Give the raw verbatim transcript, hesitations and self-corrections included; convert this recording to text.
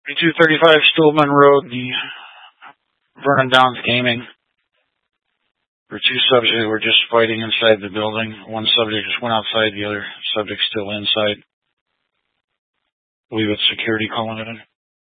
two thirty-five Stillman Road, the Vernon Downs Gaming. There were two subjects who were just fighting inside the building. One subject just went outside, the other subject still inside. I believe it's security calling it in.